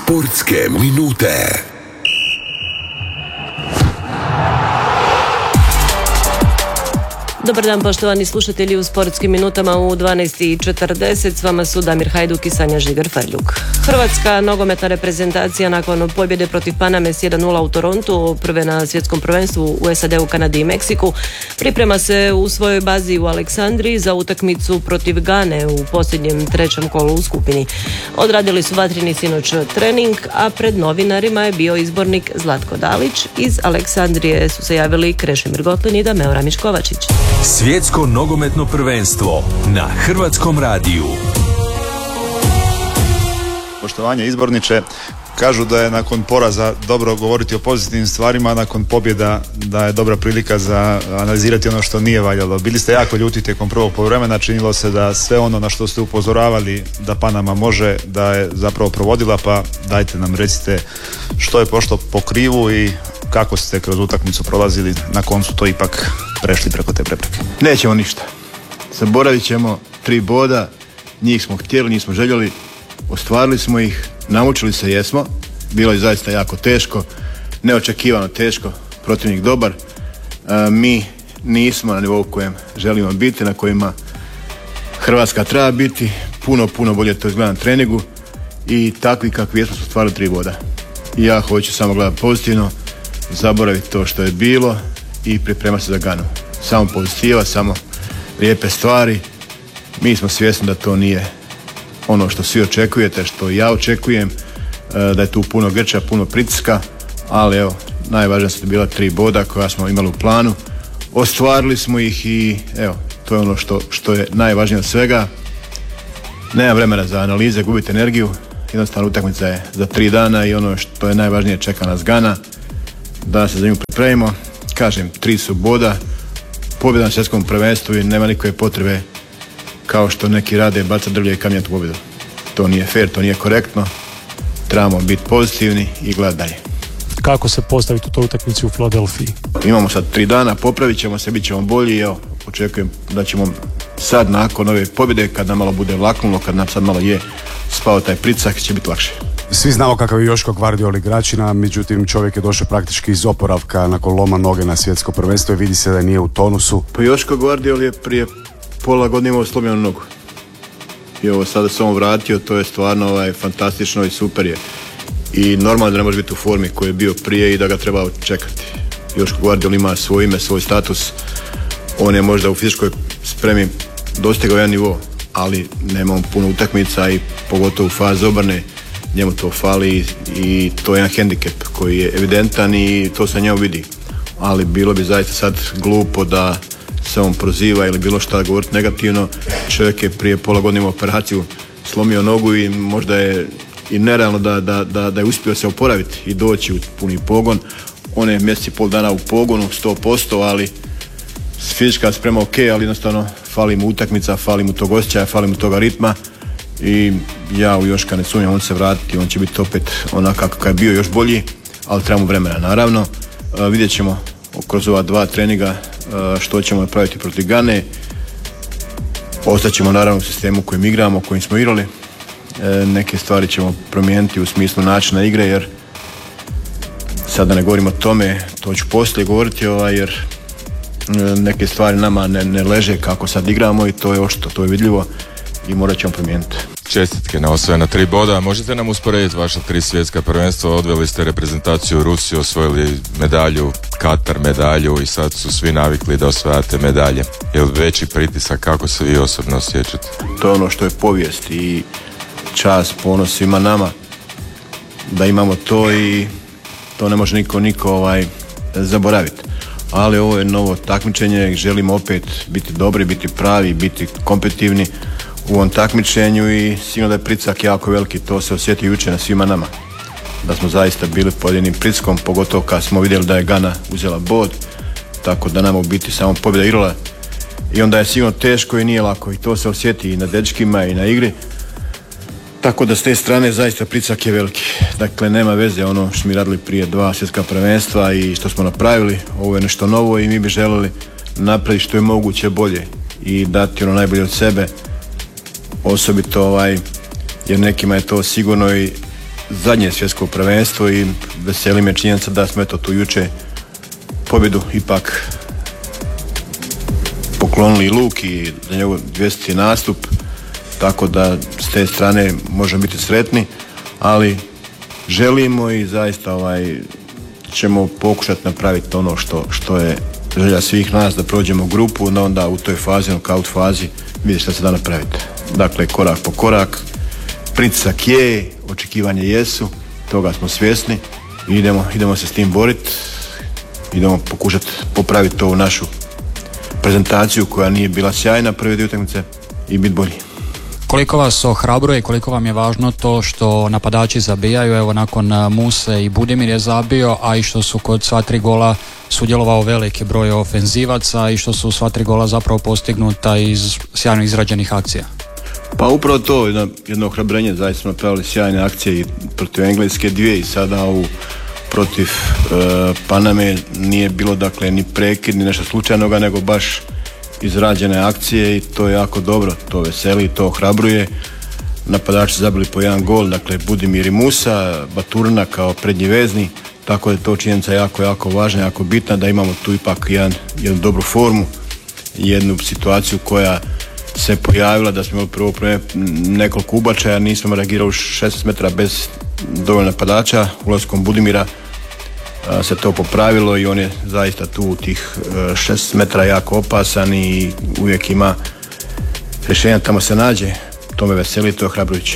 Sportske minute. Dobar dan poštovani slušatelji u Sportskim minutama u 12:40. S vama su Damir Hajduk i Sanja Žigar-Ferljuk. Hrvatska nogometna reprezentacija nakon pobjede protiv Paname s 1:0 u Torontu, prve na svjetskom prvenstvu u SAD-u, Kanadi i Meksiku, priprema se u svojoj bazi u Aleksandriji za utakmicu protiv Gane u posljednjem trećem kolu u skupini. Odradili su vatreni sinoć trening, a pred novinarima je bio izbornik Zlatko Dalić. Iz Aleksandrije su se javili Krešimir Gotlin i Dameo Ramić-Kovačić. Svjetsko nogometno prvenstvo na Hrvatskom radiju. Poštovanje izborniče, kažu da je nakon poraza dobro govoriti o pozitivnim stvarima, a nakon pobjeda da je dobra prilika za analizirati ono što nije valjalo. Bili ste jako ljuti tijekom prvog poluvremena, činilo se da sve ono na što ste upozoravali da Panama može, da je zapravo provodila, pa dajte nam recite što je pošlo po krivu i kako ste kroz utakmicu prolazili, na koncu to ipak prešli preko te prepreke. Nećemo ništa. Zaboravit ćemo 3 boda, njih smo htjeli, nismo željeli, ostvarili smo ih, naučili se jesmo, bilo je zaista jako teško, neočekivano teško, protivnik dobar, mi nismo na nivou kojem želimo biti, na kojima Hrvatska treba biti, puno bolje to izgleda na treningu i takvi kakvi jesmo su ostvarili 3 boda. I ja hoću samo gledati pozitivno, zaboraviti to što je bilo i pripremati se za Ganu. Samo pozitiva, samo lijepe stvari. Mi smo svjesni da to nije ono što svi očekujete, što ja očekujem, da je tu puno grča, puno pritiska, ali evo, najvažnija su bila 3 boda koja smo imali u planu. Ostvarili smo ih i evo, to je ono što je najvažnije od svega. Nema vremena za analize, gubite energiju, jednostavno utakmica je za 3 dana i ono što je najvažnije, čeka nas Gana, da se za nju pripremimo. Kažem, 3 su boda, pobjeda na svjetskom prvenstvu i nema nikakve potrebe kao što neki rade baca drvlje i kamenjati pobjedu. To nije fair, to nije korektno. Trebamo biti pozitivni i gledati dalje. Kako se postaviti u toj utakmici u Filadelfiji? Imamo sad 3 dana, popravit ćemo se, bit ćemo bolji i evo, očekujem da ćemo sad nakon ove pobjede, kad nam malo bude vlaknulo, kad nam sad malo je spao taj pritisak, će biti lakše. Svi znamo kakav je Joško Gvardiol igračina, međutim čovjek je došao praktički iz oporavka nakon loma noge na svjetsko prvenstvo i vidi se da nije u tonusu. Pa Joško Gvardiol je prije pola godine imao slomljenu nogu. I ovo sada se on vratio, to je stvarno fantastično i super je. I normalno da ne može biti u formi koji je bio prije i da ga treba čekati. Joško Gvardiol ima svoje ime, svoj status. On je možda u fizičkoj spremi dostigao jedan nivo, ali nema on puno utakmica i pogotovo u fazi obrane njemu to fali i to je jedan hendikep koji je evidentan i to se njemu vidi. Ali bilo bi zaista sad glupo da se on proziva ili bilo šta govoriti negativno. Čovjek je prije pola godine imao operaciju, slomio nogu i možda je i nerealno da je uspio se oporaviti i doći u puni pogon. On je mjesec i pol dana u pogonu, 100%, ali fizička sprema ok, ali jednostavno fali mu utakmica, fali mu tog osjećaja, fali mu toga ritma i ja u Joška ne sumnjam, on se vratiti, on će biti opet onako kako je bio, još bolji, ali trebamo vremena naravno. Vidjet ćemo kroz ova 2 treninga što ćemo napraviti protiv Gane. Ostaćemo naravno u sistemu kojim igramo, kojim smo igrali. Neke stvari ćemo promijeniti u smislu načina igre, jer sad da ne govorimo o tome, to ću poslije govoriti, jer neke stvari nama ne leže kako sad igramo i to je očito, to je vidljivo i morat ćemo promijeniti. Čestitke na osvojena 3 boda. Možete nam usporediti vaša 3 svjetska prvenstva? Odveli ste reprezentaciju u Rusiju, osvojili medalju, Katar medalju i sad su svi navikli da osvajate medalje. Je li veći pritisak, kako se vi osobno osjećate? To je ono što je povijest i čast, ponos svima nama da imamo to i to ne može niko zaboraviti. Ali ovo je novo takmičenje, želimo opet biti dobri, biti pravi, biti kompetitivni u ovom takmičenju i sigurno da je pritisak jako veliki, to se osjeti jučer na svima nama. Da smo zaista bili pod jednim pritiskom, pogotovo kad smo vidjeli da je Gana uzela bod, tako da nam u biti samo pobjeda igrala i onda je sigurno teško i nije lako i to se osjeti i na dečkima i na igri. Tako da s te strane zaista pritisak je veliki. Dakle, nema veze ono što mi radili prije 2 svjetska prvenstva i što smo napravili. Ovo je nešto novo i mi bi želeli napraviti što je moguće bolje i dati ono najbolje od sebe. Osobito jer nekima je to sigurno i zadnje svjetsko prvenstvo i veseli me činjenica da smo eto tu juče pobjedu ipak poklonili Luki i za njegov 200. nastup, tako da s te strane možemo biti sretni, ali želimo i zaista ćemo pokušati napraviti ono što je želja svih nas, da prođemo grupu, no onda u toj fazi, knockout fazi, vidjeti što se da napraviti. Dakle, korak po korak, pritisak je, očekivanje jesu, toga smo svjesni i idemo se s tim boriti, idemo pokušati popraviti ovu našu prezentaciju koja nije bila sjajna prve dvije utakmice i biti bolji. Koliko vas ohrabruje i koliko vam je važno to što napadači zabijaju, evo nakon Muse i Budimir je zabio, a i što su kod sva 3 gola sudjelovao veliki broj ofenzivaca i što su sva 3 gola zapravo postignuta iz sjajno izrađenih akcija? Pa upravo to, jedno ohrabrenje, zaista smo napravili sjajne akcije i protiv Engleske 2 i sada protiv Paname nije bilo dakle ni prekid ni nešto slučajnoga, nego baš izrađene akcije i to je jako dobro, to veseli, to ohrabruje. Napadači zabili po 1 gol, dakle Budimir i Musa, Baturina kao prednji vezni, tako da je to činjenica jako važna, jako bitna, da imamo tu ipak jednu dobru formu, jednu situaciju koja se pojavila, da smo imali prvo nekoliko ubačaja, nismo reagirali 16 metara bez dovoljno napadača, ulaskom Budimira se to popravilo i on je zaista tu u tih 6 metara jako opasan i uvijek ima rješenja, tamo se nađe, to me veseli, to je ohrabrujuće.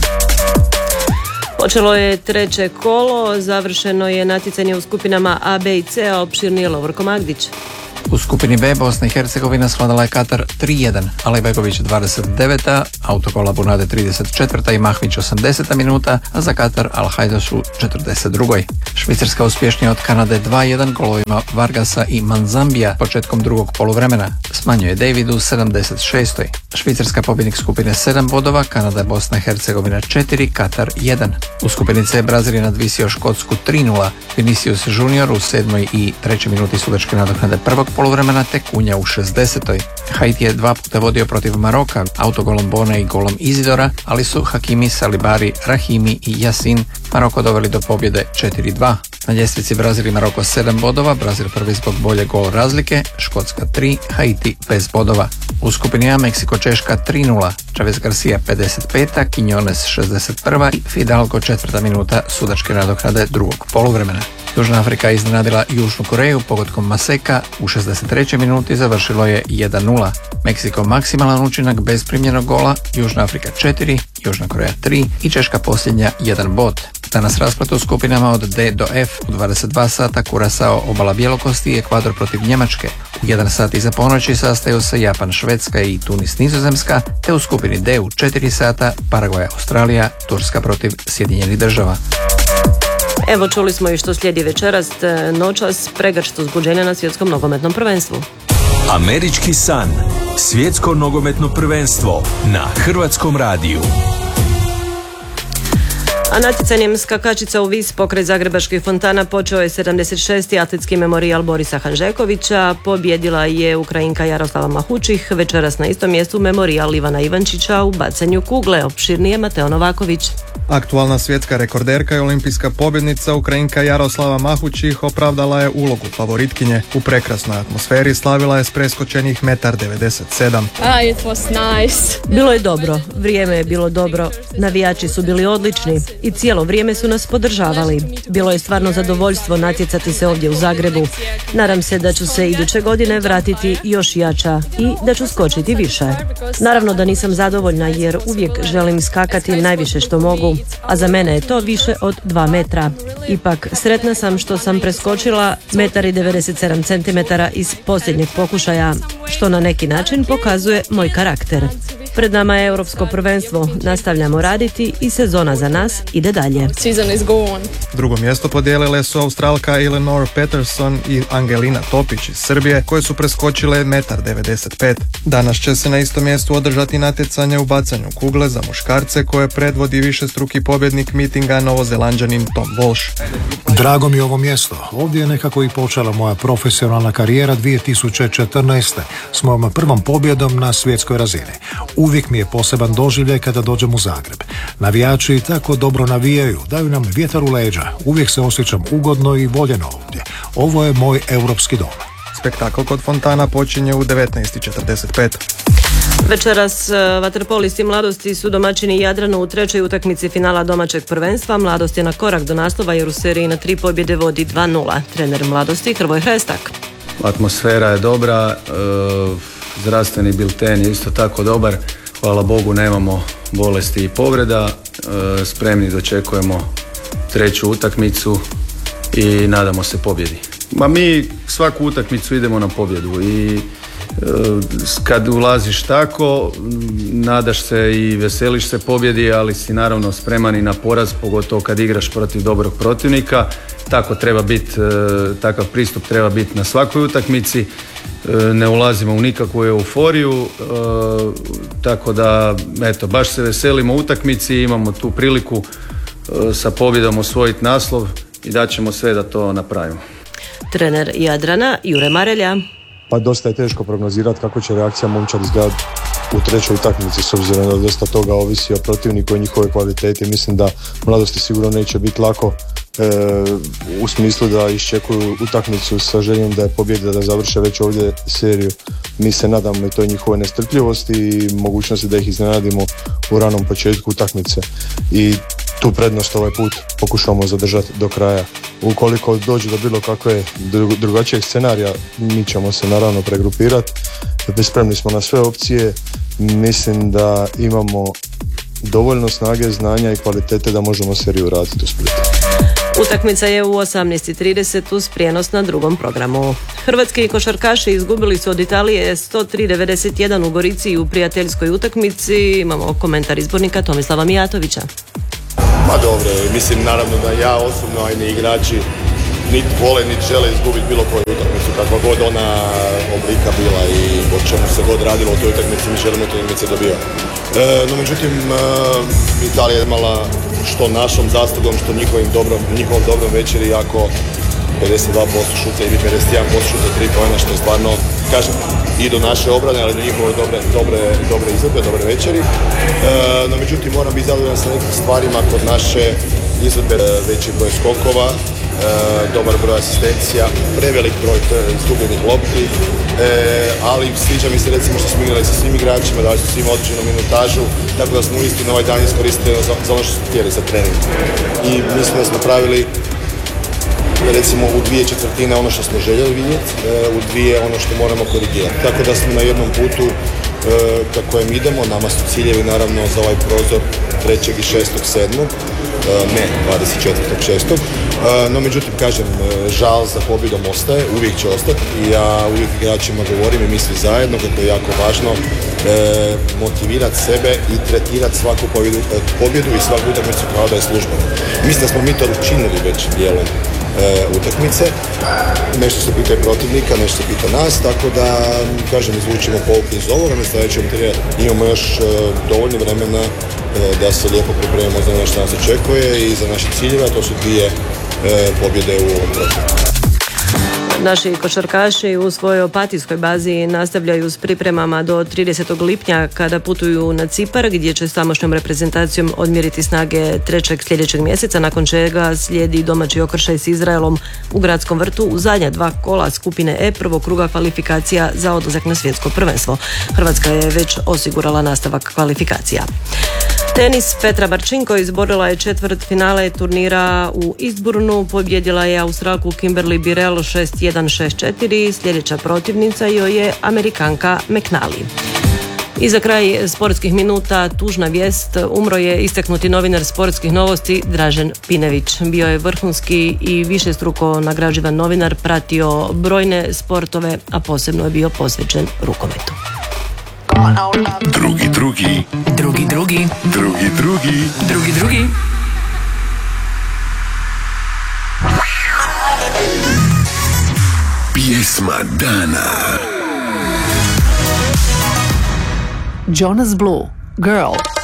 Počelo je 3. kolo, završeno je natjecanje u skupinama A, B i C, a opširnije Lovorko Magdić. U skupini B Bosna i Hercegovina svladala je Katar 3-1, Alejbegović 29. autogola Bunade 34. i Mahmić 80. minuta, a za Katar Al-Hajdaš u 42. Švicarska uspješnija od Kanade 2-1 golovima Vargasa i Manzambija početkom drugog poluvremena. Smanjuje David u 76. Švicarska pobjednik skupine 7 bodova, Kanada, Bosna i Hercegovina 4, Katar 1. U skupini C Brazil je nadvisio Škotsku 3-0, Vinicius Junior u 7. i 3. minuti sudačke nadoknade prvog poluvremena te Kunja u 60. Haiti je 2 puta vodio protiv Maroka, autogolom Bone i golom Izidora, ali su Hakimi, Salibari, Rahimi i Yasin Maroko doveli do pobjede 4-2. Na ljestvici Brazil i Maroko 7 bodova, Brazil prvi zbog bolje gol razlike, Škotska 3, Haiti bez bodova. U skupini A Meksiko Češka 3-0, Chavez Garcia 55, Quiñones 61 i Fidalgo 4. minuta sudačke nadoknade drugog poluvremena. Južna Afrika iznenadila Južnu Koreju pogodkom Maseka, u 63. minuti završilo je 1-0. Meksiko maksimalan učinak bez primljenog gola, Južna Afrika 4, Južna Koreja 3 i Češka posljednja 1 bod. Danas rasplet u skupinama od D do F u 22 sata Kurasao, Obala Bjelokosti i Ekvador protiv Njemačke. U 1 sat iza ponoći sastaju se Japan, Švedska i Tunis, Nizozemska, te u skupini D u 4 sata Paragvaj, Australija, Turska protiv Sjedinjenih Država. Evo čuli smo i što slijedi večeras, noćas pregršt uzbuđenja na svjetskom nogometnom prvenstvu. Američki san, svjetsko nogometno prvenstvo na Hrvatskom radiju. A natjecanjem skakačica u vis pokraj Zagrebačkih fontana počeo je 76. atletski memorijal Borisa Hanžekovića. Pobjedila je Ukrajinka Jaroslava Mahučih, večeras na istom mjestu memorijal Ivana Ivančića u bacanju kugle. Opširnije Mateo Novaković. Aktualna svjetska rekorderka i olimpijska pobjednica Ukrajinka Jaroslava Mahučih opravdala je ulogu favoritkinje. U prekrasnoj atmosferi slavila je s preskočenih 1,97 m. Bilo je dobro, vrijeme je bilo dobro, navijači su bili odlični i cijelo vrijeme su nas podržavali. Bilo je stvarno zadovoljstvo natjecati se ovdje u Zagrebu. Nadam se da ću se iduće godine vratiti još jača i da ću skočiti više. Naravno da nisam zadovoljna jer uvijek želim skakati najviše što mogu, a za mene je to više od 2 metra. Ipak sretna sam što sam preskočila 1,97 m iz posljednjeg pokušaja, što na neki način pokazuje moj karakter. Pred nama je Europsko prvenstvo, nastavljamo raditi i sezona za nas ide dalje. Drugo mjesto podijelile su Australka Eleanor Peterson i Angelina Topić iz Srbije, koje su preskočile 1,95 m. Danas će se na istom mjestu održati natjecanje u bacanju kugle za muškarce koje predvodi višestruki pobjednik mitinga Novozelanđanin Tom Walsh. Drago mi je ovo mjesto. Ovdje je nekako i počela moja profesionalna karijera 2014. s mojom prvom pobjedom na svjetskoj razini. Uvijek mi je poseban doživljaj kada dođem u Zagreb. Navijači tako dobro navijaju, daju nam vjetar u leđa. Uvijek se osjećam ugodno i voljeno ovdje. Ovo je moj europski dom. Spektakl kod fontana počinje u 19:45. Večeras vaterpolisti Mladosti su domaćini Jadranu u trećoj utakmici finala domaćeg prvenstva. Mladost je na korak do naslova jer u seriji na 3 pobjede vodi 2:0. Trener Mladosti Hrvoje Hrestak. Atmosfera je dobra, zdravstveni bilten je isto tako dobar. Hvala Bogu nemamo bolesti i povreda. Spremni dočekujemo treću utakmicu i nadamo se pobjedi. Mi svaku utakmicu idemo na pobjedu i kad ulaziš tako, nadaš se i veseliš se pobjedi, ali si naravno spreman i na poraz, pogotovo kad igraš protiv dobrog protivnika. Tako treba biti, takav pristup treba biti na svakoj utakmici. Ne ulazimo u nikakvu euforiju, tako da eto, baš se veselimo utakmici, imamo tu priliku sa pobjedom osvojiti naslov i daćemo sve da to napravimo. Trener Jadrana Jure Marelja. Pa dosta je teško prognozirati kako će reakcija momčad izgledati u trećoj utakmici, s obzirom da dosta toga ovisi o protivniku i njihove kvalitete. Mislim da Mladosti sigurno neće biti lako u smislu da iščekuju utakmicu sa željom da je pobjeda, da završe već ovdje seriju. Mi se nadamo i toj njihove nestrpljivosti i mogućnosti da ih iznenadimo u ranom početku utakmice i tu prednost ovaj put pokušamo zadržati do kraja. Ukoliko dođe do bilo kakve drugačijeg scenarija, mi ćemo se naravno pregrupirati. Spremni smo na sve opcije. Mislim da imamo dovoljno snage, znanja i kvalitete da možemo seriju raditi u Splitu. Utakmica je u 18:30 uz prijenos na drugom programu. Hrvatski košarkaši izgubili su od Italije 103-91 u Gorici u prijateljskoj utakmici. Imamo komentar izbornika Tomislava Mijatovića. Pa dobro, mislim naravno da ja osobno, a i ne igrači, niti vole, niti žele izgubiti bilo koju utakmicu, kakva god ona oblika bila i o čemu se god radilo u toj utakmici, mi želimo te utakmice dobivati. No međutim, Italija je imala što našom zaslugom, što njihovom dobrom večeri, jako 52% šuta i 51% šuta 3 poena, što je stvarno, kažem, i do naše obrane, ali do njihove dobre izvedbe, dobre večeri. No međutim, moram biti zadovoljan sa nekim stvarima kod naše izvedbe, veći broj skokova, dobar broj asistencija, prevelik broj izgubljenih lopti, ali sviđa mi se recimo što smo igrali sa svim igračima, dali su svima određenu minutažu, tako da smo uistinu ovaj dan iskoristili za ono što smo htjeli, za trening. I mislim da smo pravili recimo u 2/4 ono što smo željeli vidjeti, u 2 ono što moramo korigirati. Tako da smo na jednom putu ka kojem idemo, nama su ciljevi naravno za ovaj prozor 3. i 6.7. Ne 24.6. No međutim, kažem, žal za pobjedom ostaje, uvijek će ostati i ja uvijek igračima govorim i mi svi zajedno kako je jako važno motivirati sebe i tretirati svaku pobjedu i svaku utakmicu kao da je službena. Mislim da smo mi to učinili već dijelom utakmice, nešto se pita i protivnika, nešto se pita nas, tako da, kažem, izvučimo pouke iz ovoga, na sljedećem imamo još dovoljno vremena da se lijepo pripremimo za ono što nas očekuje i za naše ciljeve, a to su 2 pobjede u ovom procesu. Naši košarkaši u svojoj opatijskoj bazi nastavljaju s pripremama do 30. lipnja kada putuju na Cipar gdje će s tamošnjom reprezentacijom odmjeriti snage 3. sljedećeg mjeseca, nakon čega slijedi domaći okršaj s Izraelom u Gradskom vrtu u zadnja 2 kola skupine E prvog kruga kvalifikacija za odlazak na svjetsko prvenstvo. Hrvatska je već osigurala nastavak kvalifikacija. Tenis, Petra Barčinko izborila je četvrtfinale turnira u Eastbournu, pobjedila je Australku Kimberly Birrell 6-1, 6-4, sljedeća protivnica joj je Amerikanka McNally. I za kraj sportskih minuta tužna vijest, umro je istaknuti novinar sportskih novosti Dražen Pinević. Bio je vrhunski i višestruko nagrađivan novinar, pratio brojne sportove, a posebno je bio posvećen rukometu. Drugi. Pjesma dana. Jonas Blue, Girl.